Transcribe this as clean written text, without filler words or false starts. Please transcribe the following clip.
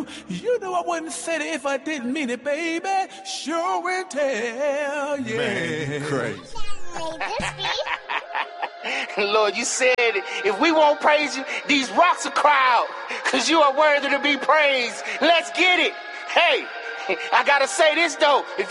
You know I wouldn't say it if I didn't mean it, baby. Sure will tell, yeah. Man, you crazy. Lord, you said it. If we won't praise you, these rocks will cry out, because you are worthy to be praised. Let's get it. Hey, I got to say this, though. If